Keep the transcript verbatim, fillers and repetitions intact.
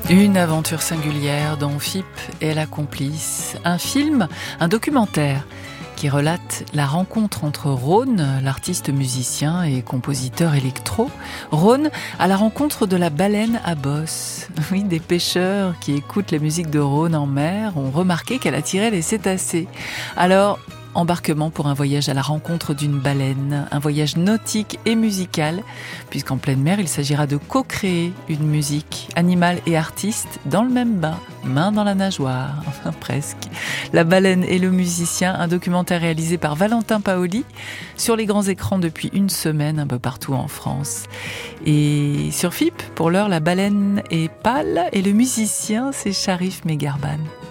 Une aventure singulière dont Phippe est la complice. Un film, un documentaire qui relate la rencontre entre Rhône, l'artiste musicien et compositeur électro, Rhône à la rencontre de la baleine à bosse. Oui, des pêcheurs qui écoutent la musique de Rhône en mer ont remarqué qu'elle attirait les cétacés. Alors, embarquement pour un voyage à la rencontre d'une baleine, un voyage nautique et musical, puisqu'en pleine mer, il s'agira de co-créer une musique, animal et artiste, dans le même bain, main dans la nageoire, presque. La baleine et le musicien, un documentaire réalisé par Valentin Paoli, sur les grands écrans depuis une semaine, un peu partout en France. Et sur Phippe, pour l'heure, la baleine est pâle et le musicien, c'est Sharif Megarban.